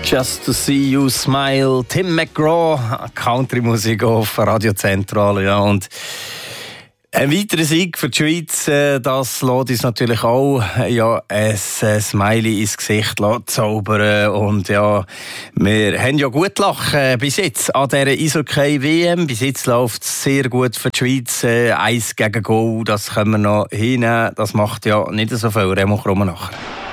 Just to see you smile. Tim McGraw, Country-Musik auf Radio Zentrale. Ja, und ein weiterer Sieg für die Schweiz, das lässt uns natürlich auch ein Smiley ins Gesicht zaubern. Und ja, wir haben ja gut gelacht bis jetzt an dieser Eishockey-WM. Bis jetzt läuft es sehr gut für die Schweiz. 1 gegen Goal, das können wir noch hinnehmen. Das macht ja nicht so viel. Remo Krummenacher.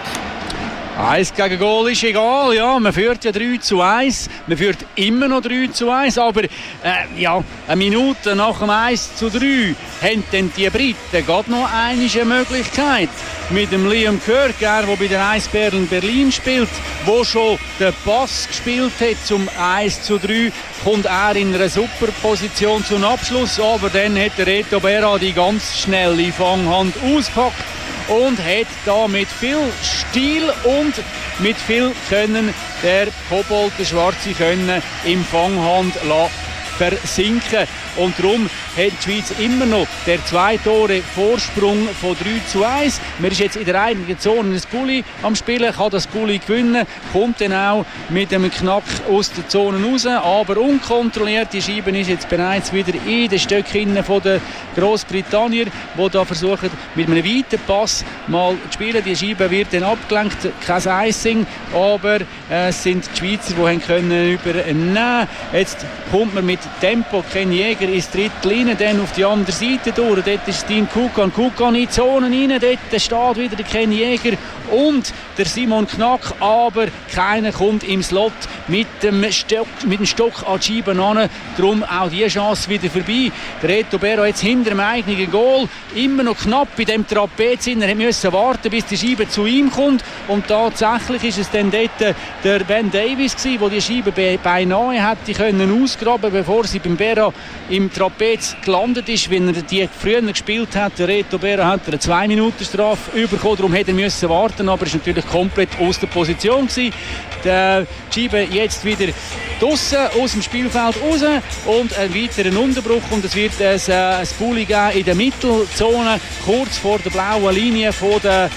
1 gegen Goal ist egal, ja, man führt ja 3:1, man führt immer noch 3:1, aber eine Minute nach dem 1:3 haben dann die Briten gerade noch eine Möglichkeit. Mit dem Liam Kirk, der bei den Eisbären Berlin spielt, wo schon den Pass gespielt hat zum 1:3, kommt er in einer super Position zum Abschluss, aber dann hat der Reto Berra die ganz schnelle Fanghand ausgepackt und hat da mit viel Stil und mit viel Können der Kobold, der schwarze Können, im Fanghand versinken. Und darum hat die Schweiz immer noch der 2 Tore Vorsprung von 3:1. Man ist jetzt in der eigenen Zone des Bulli am Spielen, kann das Bulli gewinnen, kommt dann auch mit einem Knack aus der Zone raus, aber unkontrolliert. Die Scheibe ist jetzt bereits wieder in den Stöcken von der Großbritannier, die da versuchen mit einem weiten Pass mal zu spielen. Die Scheibe wird dann abgelenkt, kein Icing, aber es sind die Schweizer, die haben können übernehmen. Jetzt kommt man mit Tempo, Ken Jäger ist dritte Linie, dann auf die andere Seite durch. Dort ist Dean Kukan in die Zone rein. Dort steht wieder der Ken Jäger und der Simon Knack, aber keiner kommt im Slot mit dem Stock an die Scheibe ran. Darum auch die Chance wieder vorbei. Der Reto Berra jetzt hinter dem eigenen Goal, immer noch knapp in dem Trapez. Er musste warten, bis die Scheibe zu ihm kommt. Und tatsächlich ist es dann dort der Ben Davis gewesen, der die Scheibe beinahe hätte können ausgraben, bevor sie beim Berra im Trapez gelandet ist. Wenn er die früher gespielt hat, der Reto Berra, hat er eine 2-Minuten-Strafe bekommen. Darum hätte er warten, aber er war natürlich komplett aus der Position gewesen. Die Scheibe jetzt wieder draussen aus dem Spielfeld raus und einen weiteren Unterbruch. Und es wird ein Bulli geben in der Mittelzone, kurz vor der blauen Linie von der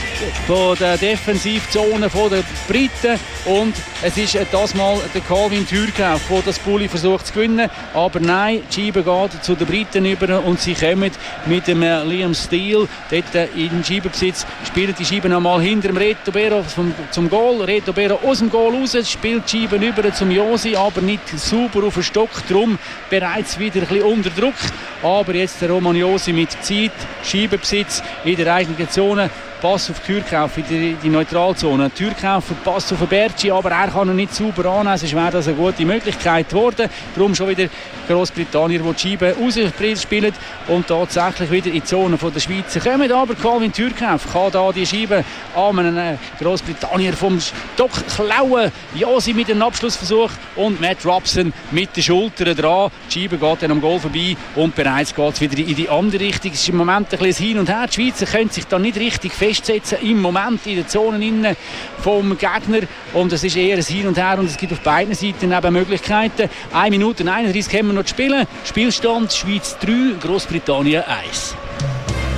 Defensivzone der Briten. Und es ist das mal der Calvin Thürkauf, der das Bulli versucht zu gewinnen. Aber nein, die Scheibe geht zu den Briten über und sie kommen mit dem Liam Steele dort in den Scheibenbesitz, spielt die Scheibe nochmal hinter dem Reto Berra zum Goal. Reto Berra aus dem Goal raus, spielt die Scheibe über zum Josi, aber nicht sauber auf den Stock, darum bereits wieder ein bisschen unter Druck. Aber jetzt der Roman Josi mit Zeit, Scheibenbesitz in der eigenen Zone. Pass auf Thürkauf in die Neutralzone. Thürkauf Pass auf Bertschi, aber er kann ihn nicht sauber annehmen. Sonst wäre das eine gute Möglichkeit geworden. Darum schon wieder Großbritannier, die die Scheibe rausspielen und tatsächlich wieder in die Zone der Schweizer kommen. Aber Calvin Thürkauf kann da die Scheibe an einen Großbritannier vom Stock klauen. Josi mit einem Abschlussversuch und Matt Robson mit den Schultern dran. Die Scheibe geht dann am Goal vorbei und bereits geht es wieder in die andere Richtung. Es ist im Moment ein bisschen Hin und Her. Die Schweizer können sich da nicht richtig festsetzen im Moment in der Zone vom Gegner. Und es ist eher ein Hin und Her und es gibt auf beiden Seiten eben Möglichkeiten. 1 Minute 31 haben wir noch zu spielen. Spielstand Schweiz 3, Großbritannien 1.